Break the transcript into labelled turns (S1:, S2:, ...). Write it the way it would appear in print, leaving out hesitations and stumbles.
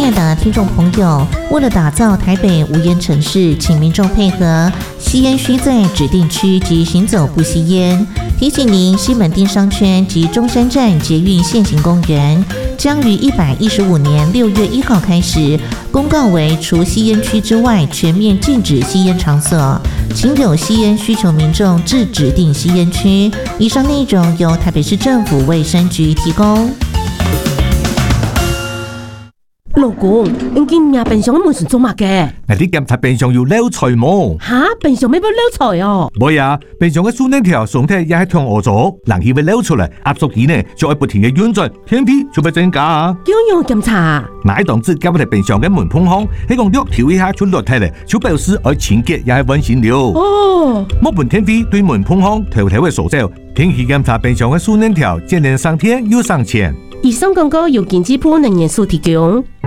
S1: 爱的听众朋友，为了打造台北无烟城市，请民众配合吸烟需在指定区及行走不吸烟。提醒您，西门町商圈及中山站捷运现行公园将于115年6月1号开始公告为除吸烟区之外全面禁止吸烟场所，请有吸烟需求民众至指定吸烟区。以上内容由台北市政府卫生局提供。
S2: 老公，你今日冰箱的门是做乜嘅？
S3: 你检查冰箱有漏菜冇？
S2: 哈，冰箱咩不漏菜哦？
S3: 唔係啊，冰箱嘅水冷條上體也係燙鵝咗，冷氣會漏出嚟，壓縮機呢就會不停嘅運轉，天氣就會增加啊。
S2: 點樣檢查？
S3: 買檔子夾喺冰箱嘅門縫孔，你講略調一下就落嚟，就表示愛清潔也係溫馨了。
S2: 哦，
S3: 冇半天氣對門縫孔頭頭嘅掃走，定期檢查冰箱嘅水冷條，節能省電又省錢。
S2: 以上廣告由經濟部能源署提供。